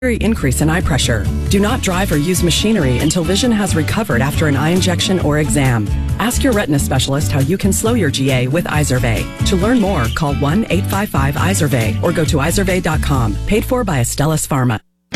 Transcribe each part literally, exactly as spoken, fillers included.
increase in eye pressure. Do not drive or use machinery until vision has recovered after an eye injection or exam. Ask your retina specialist how you can slow your G A with Izervay. To learn more, call one eight five five Izervay or go to izervay dot com. Paid for by Astellas Pharma.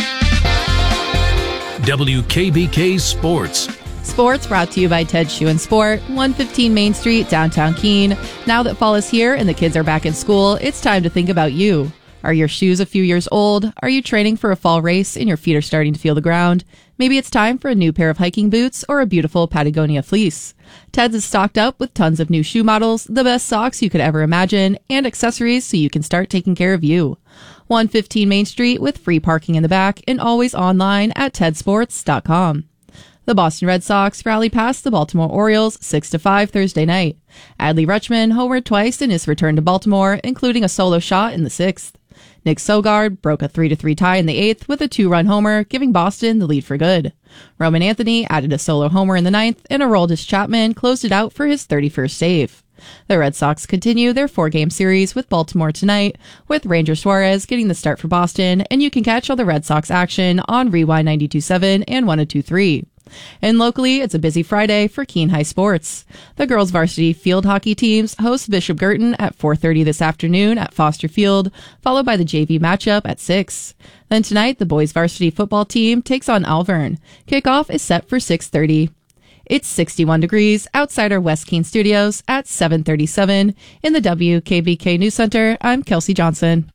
W K B K Sports. Sports brought to you by Ted Shoe and Sport, one fifteen Main Street, downtown Keene. Now that fall is here and the kids are back in school, it's time to think about you. Are your shoes a few years old? Are you training for a fall race and your feet are starting to feel the ground? Maybe it's time for a new pair of hiking boots or a beautiful Patagonia fleece. Ted's is stocked up with tons of new shoe models, the best socks you could ever imagine, and accessories so you can start taking care of you. one fifteen Main Street with free parking in the back and always online at ted sports dot com. The Boston Red Sox rally past the Baltimore Orioles six to five Thursday night. Adley Rutschman homered twice in his return to Baltimore, including a solo shot in the sixth. Nick Sogard broke a three to three tie in the eighth with a two-run homer, giving Boston the lead for good. Roman Anthony added a solo homer in the ninth, and Aroldis Chapman closed it out for his thirty-first save. The Red Sox continue their four-game series with Baltimore tonight, with Ranger Suarez getting the start for Boston, and you can catch all the Red Sox action on Rewind ninety-two point seven and one oh two point three. And locally, it's a busy Friday for Keene High sports. The girls' varsity field hockey teams host Bishop Girton at four thirty this afternoon at Foster Field, followed by the J V matchup at six. Then tonight, the boys' varsity football team takes on Alvern. Kickoff is set for six thirty. It's sixty-one degrees outside our West Keene studios at seven thirty-seven. In the W K B K News Center, I'm Kelsey Johnson.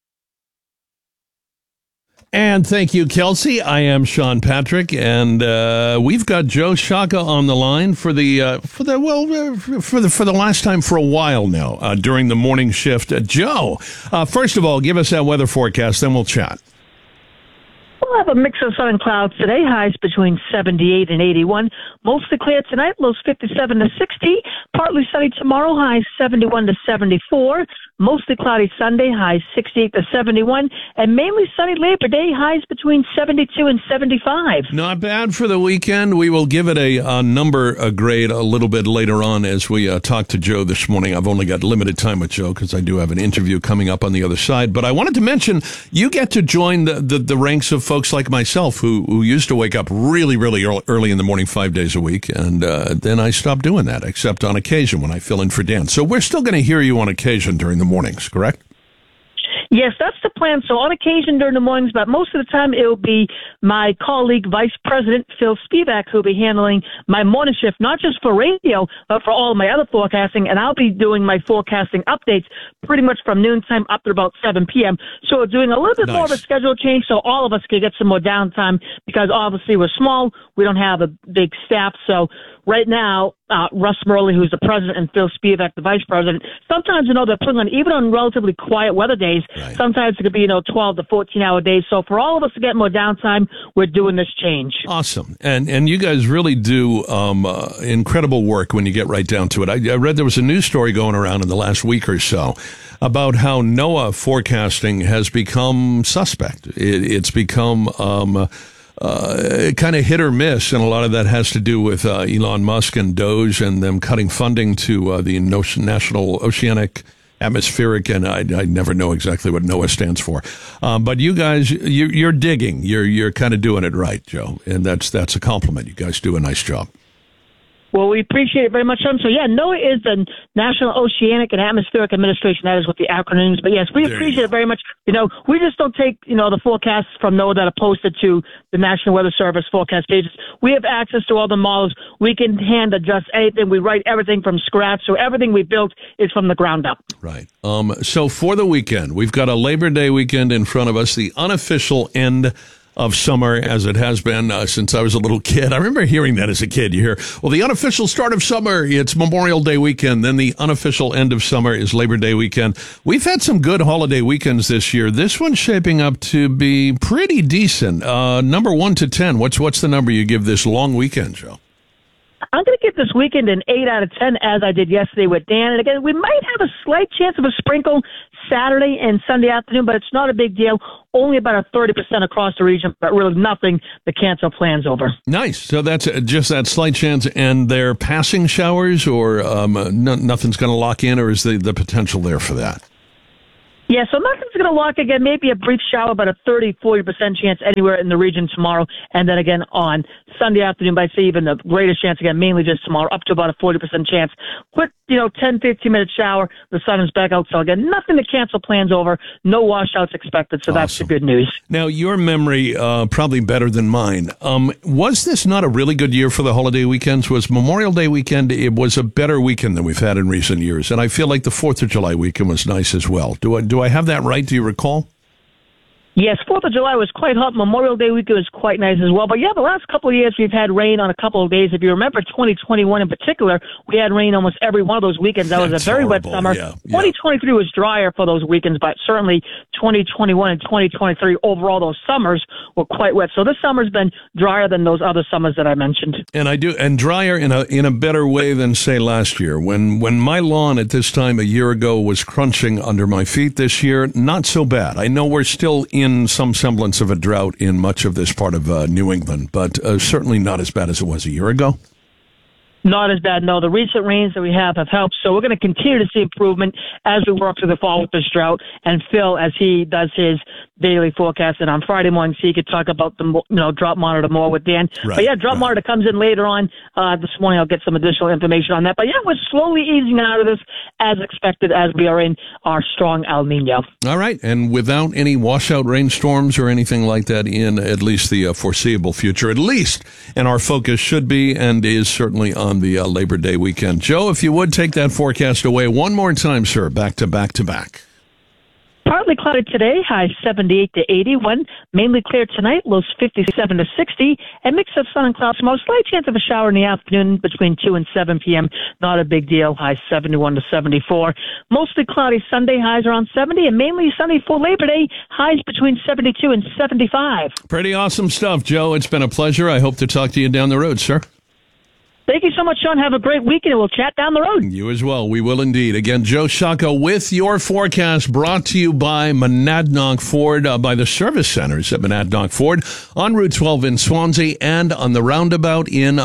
And thank you, Kelsey. I am Sean Patrick, and uh, we've got Joe Shaka on the line for the uh, for the well uh, for the for the last time for a while now uh, during the morning shift. Uh, Joe, uh, first of all, give us that weather forecast, then we'll chat. We'll have a mix of sun and clouds today, highs between seventy-eight and eighty-one. Mostly clear tonight, lows fifty-seven to sixty. Partly sunny tomorrow, highs seventy-one to seventy-four. Mostly cloudy Sunday, highs sixty-eight to seventy-one. And mainly sunny Labor Day, highs between seventy-two and seventy-five. Not bad for the weekend. We will give it a, a number, a grade a little bit later on as we uh, talk to Joe this morning. I've only got limited time with Joe because I do have an interview coming up on the other side. But I wanted to mention, you get to join the, the, the ranks of folks like myself who, who used to wake up really, really early in the morning five days a week. And uh, then I stopped doing that, except on occasion when I fill in for Dan. So we're still going to hear you on occasion during the mornings, correct? Yes, that's the plan. So on occasion during the mornings, but most of the time it will be my colleague, Vice President Phil Spivak, who will be handling my morning shift, not just for radio, but for all of my other forecasting. And I'll be doing my forecasting updates pretty much from noontime up to about seven p.m. So we're doing a little bit nice. more of a schedule change so all of us can get some more downtime because obviously we're small. We don't have a big staff. So right now, uh, Russ Murley, who's the president, and Phil Spivak, the vice president, sometimes, you know, they're putting on, even on relatively quiet weather days, right. sometimes it could be, you know, twelve to fourteen hour days. So for all of us to get more downtime, we're doing this change. Awesome. And and you guys really do um, uh, incredible work when you get right down to it. I, I read there was a news story going around in the last week or so about how NOAA forecasting has become suspect. It, it's become um, uh, kind of hit or miss, and a lot of that has to do with uh, Elon Musk and Doge and them cutting funding to uh, the National Oceanic Atmospheric, and I, I never know exactly what NOAA stands for. Um, but you guys, you, you're digging. You're you're kind of doing it right, Joe, and that's that's a compliment. You guys do a nice job. Well, we appreciate it very much, son. So, yeah, NOAA is the National Oceanic and Atmospheric Administration. That is what the acronyms. But, yes, we there appreciate it very much. You know, we just don't take, you know, the forecasts from NOAA that are posted to the National Weather Service forecast pages. We have access to all the models. We can hand adjust anything. We write everything from scratch. So everything we built is from the ground up. Right. Um. So for the weekend, we've got a Labor Day weekend in front of us, the unofficial end of summer, as it has been uh, since I was a little kid. I remember hearing that as a kid. You hear, well, the unofficial start of summer, it's Memorial Day weekend. Then the unofficial end of summer is Labor Day weekend. We've had some good holiday weekends this year. This one's shaping up to be pretty decent. Uh, number one to ten, what's what's the number you give this long weekend, Joe? I'm going to give this weekend an eight out of ten, as I did yesterday with Dan. And again, we might have a slight chance of a sprinkle Saturday and Sunday afternoon, but it's not a big deal. Only about a thirty percent across the region, but really nothing to cancel plans over. Nice. So that's just that slight chance, and they're passing showers, or um, no, nothing's going to lock in, or is the, the potential there for that? Yeah, so nothing's going to lock again. Maybe a brief shower, but a thirty, forty percent chance anywhere in the region tomorrow. And then again on Sunday afternoon, by say even the greatest chance again, mainly just tomorrow, up to about a forty percent chance. Quick, you know, ten, fifteen minute shower. The sun is back out. So again, nothing to cancel plans over. No washouts expected. So that's Awesome. the good news. Now, your memory, uh, probably better than mine. Um, was this not a really good year for the holiday weekends? Was Memorial Day weekend, it was a better weekend than we've had in recent years. And I feel like the fourth of July weekend was nice as well. Do I, do I have that right? Do you recall? Yes, fourth of July was quite hot. Memorial Day weekend was quite nice as well. But yeah, the last couple of years we've had rain on a couple of days. If you remember twenty twenty-one in particular, we had rain almost every one of those weekends. That was That's a very horrible. wet summer. Yeah, yeah. twenty twenty-three was drier for those weekends, but certainly twenty twenty-one and twenty twenty-three overall, those summers were quite wet. So this summer's been drier than those other summers that I mentioned. And I do, and drier in a in a better way than say last year. When when my lawn at this time a year ago was crunching under my feet, this year not so bad. I know we're still in some semblance of a drought in much of this part of uh, New England, but uh, certainly not as bad as it was a year ago. Not as bad, no. The recent rains that we have have helped, so we're going to continue to see improvement as we work through the fall with this drought. And Phil, as he does his daily forecast, and on Friday mornings he could talk about the you know drought monitor more with Dan. Right, but yeah, drought right. monitor comes in later on uh, this morning. I'll get some additional information on that. But yeah, we're slowly easing out of this as expected as we are in our strong El Nino. All right, and without any washout rainstorms or anything like that in at least the uh, foreseeable future, at least, and our focus should be and is certainly on the uh, Labor Day weekend. Joe, if you would take that forecast away one more time, sir, back to back to back. Partly cloudy today, high seventy-eight to eighty-one. Mainly clear tonight, lows fifty-seven to sixty. And mix of sun and clouds tomorrow. Slight chance of a shower in the afternoon between two and seven p.m. Not a big deal. High seventy-one to seventy-four. Mostly cloudy Sunday, highs around seventy. And mainly sunny for Labor Day, highs between seventy-two and seventy-five. Pretty awesome stuff, Joe. It's been a pleasure. I hope to talk to you down the road, sir. Thank you so much, Sean. Have a great weekend, and we'll chat down the road. You as well. We will indeed. Again, Joe Shaka with your forecast brought to you by Monadnock Ford, uh, by the service centers at Monadnock Ford on Route twelve in Swansea and on the roundabout in...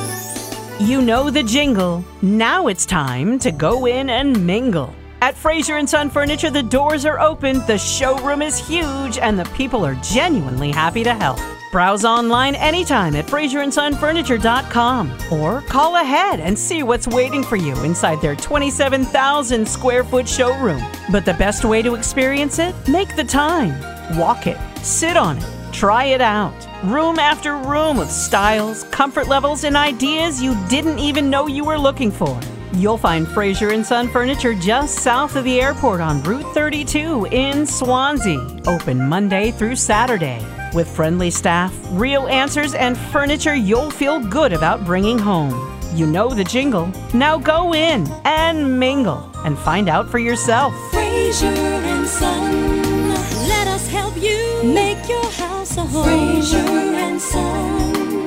You know the jingle. Now it's time to go in and mingle. At Fraser and Son Furniture, the doors are open, the showroom is huge, and the people are genuinely happy to help. Browse online anytime at fraser and son furniture dot com or call ahead and see what's waiting for you inside their twenty-seven thousand square foot showroom. But the best way to experience it? Make the time. Walk it. Sit on it. Try it out. Room after room of styles, comfort levels, and ideas you didn't even know you were looking for. You'll find Fraser and Son Furniture just south of the airport on Route thirty-two in Swansea. Open Monday through Saturday. With friendly staff, real answers, and furniture you'll feel good about bringing home. You know the jingle. Now go in and mingle and find out for yourself. Fraser and Son, let us help you make your house a home. Fraser and Son.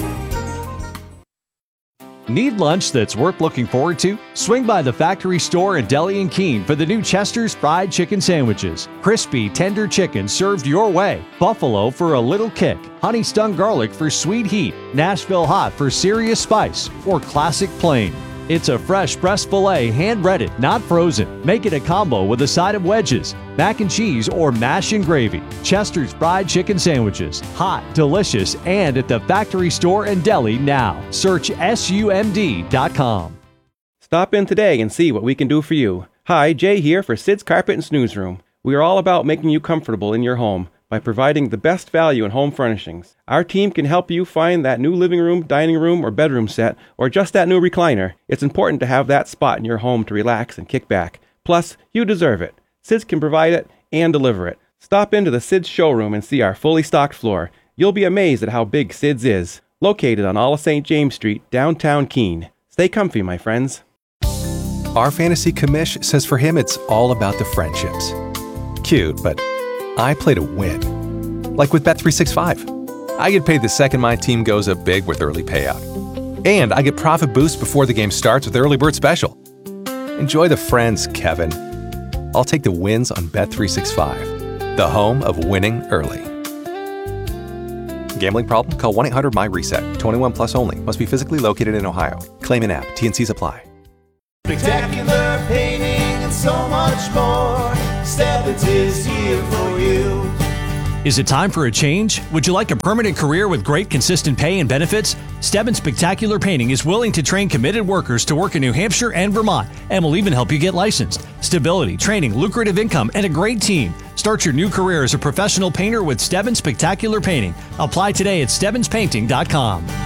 Need lunch that's worth looking forward to? Swing by the Factory Store in Deli and Keene for the new Chester's Fried Chicken Sandwiches. Crispy, tender chicken served your way. Buffalo for a little kick. Honey Stung Garlic for sweet heat. Nashville Hot for serious spice. Or Classic Plain. It's a fresh breast filet, hand-breaded, not frozen. Make it a combo with a side of wedges, mac and cheese, or mash and gravy. Chester's Fried Chicken Sandwiches. Hot, delicious, and at the Factory Store and Deli now. Search S U M D dot com. Stop in today and see what we can do for you. Hi, Jay here for Sid's Carpet and Snooze Room. We are all about making you comfortable in your home by providing the best value in home furnishings. Our team can help you find that new living room, dining room, or bedroom set, or just that new recliner. It's important to have that spot in your home to relax and kick back. Plus, you deserve it. Sid's can provide it and deliver it. Stop into the Sid's showroom and see our fully stocked floor. You'll be amazed at how big Sid's is. Located on all of Saint James Street, downtown Keene. Stay comfy, my friends. Our fantasy commish says for him it's all about the friendships. Cute, but I play to win. Like with Bet three sixty-five. I get paid the second my team goes up big with early payout. And I get profit boost before the game starts with Early Bird Special. Enjoy the friends, Kevin. I'll take the wins on Bet three sixty-five, the home of winning early. Gambling problem? Call one eight hundred M Y reset. twenty-one plus only. Must be physically located in Ohio. Claim in app. T and C's apply. Spectacular painting and so much more. Stebbins is here for you. Is it time for a change? Would you like a permanent career with great consistent pay and benefits? Stebbins Spectacular Painting is willing to train committed workers to work in New Hampshire and Vermont, and will even help you get licensed. Stability, training, lucrative income, and a great team. Start your new career as a professional painter with Stebbins Spectacular Painting. Apply today at stebbins painting dot com.